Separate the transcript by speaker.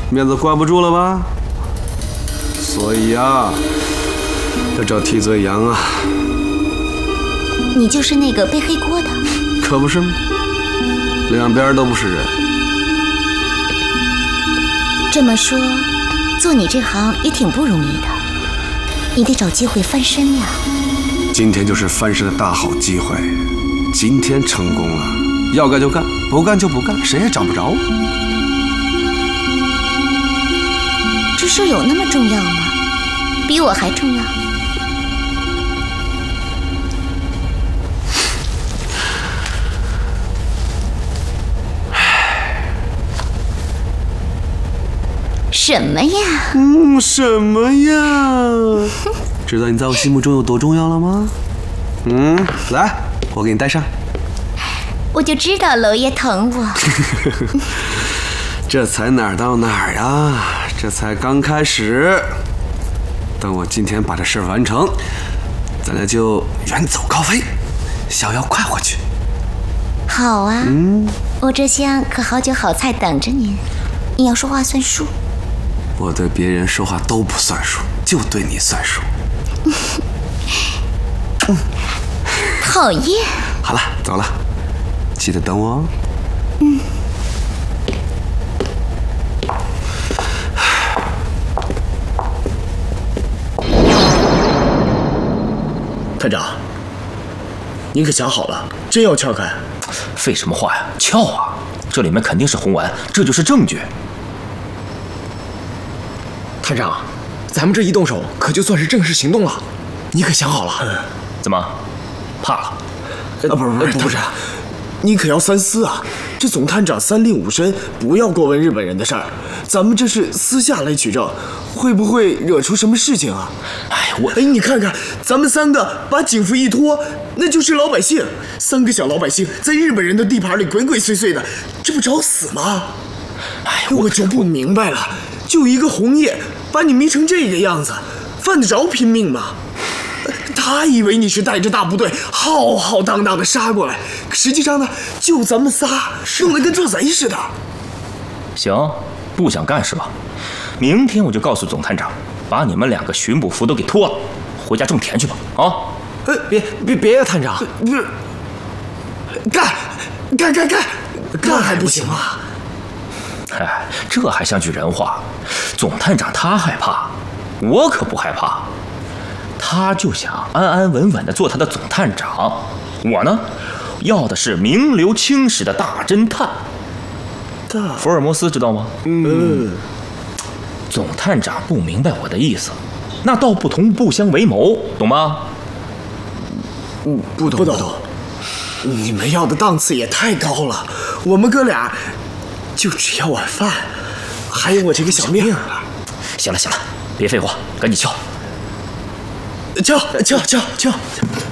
Speaker 1: 面子挂不住了吧？所以呀，要找替罪羊啊！
Speaker 2: 你就是那个背黑锅的？
Speaker 1: 可不是吗？两边都不是人。
Speaker 2: 这么说，做你这行也挺不容易的，你得找机会翻身呀。
Speaker 1: 今天就是翻身的大好机会，今天成功了，要干就干，不干就不干，谁也找不着。
Speaker 2: 这事有那么重要吗？比我还重要？什么呀？
Speaker 1: 什么呀？知道你在我心目中有多重要了吗？来，我给你戴上。
Speaker 2: 我就知道娄爷疼我。
Speaker 1: 这才哪儿到哪儿呀？这才刚开始。等我今天把这事完成，咱俩就远走高飞，逍遥快活去。
Speaker 2: 好啊，我这厢可好酒好菜等着您，你要说话算数。
Speaker 1: 我对别人说话都不算数，就对你算数。
Speaker 2: 讨厌。
Speaker 1: 好了，走了，记得等我哦。
Speaker 3: 探长，您可想好了，真要撬开？
Speaker 4: 废什么话呀，撬啊！这里面肯定是红丸，这就是证据。
Speaker 3: 探长，咱们这一动手，可就算是正式行动了。你可想好了？
Speaker 4: 怎么，怕了？
Speaker 3: 不是，你可要三思啊！这总探长三令五申，不要过问日本人的事儿。咱们这是私下来取证，会不会惹出什么事情啊？你看看，咱们三个把警服一脱，那就是老百姓。三个小老百姓在日本人的地盘里鬼鬼祟祟的，这不找死吗？我就不明白了，就一个红叶，把你迷成这个样子，犯得着拼命吗？他以为你是带着大部队浩浩荡荡的杀过来，实际上呢，就咱们仨，弄得跟做贼似的。
Speaker 4: 行，不想干是吧？明天我就告诉总探长，把你们两个巡捕服都给脱了，回家种田去吧！啊！
Speaker 3: 别呀，探长，不是，干还不行吗？
Speaker 4: 这还像句人话。总探长他害怕，我可不害怕。他就想安安稳稳地做他的总探长，我呢，要的是名留青史的大侦探。福尔摩斯知道吗？总探长不明白我的意思，那道不同不相为谋，懂吗？
Speaker 3: 不懂。你们要的档次也太高了，我们哥俩就只要碗饭，还有我这个小命了。
Speaker 4: 行了，别废话，赶紧撬。
Speaker 3: 撬！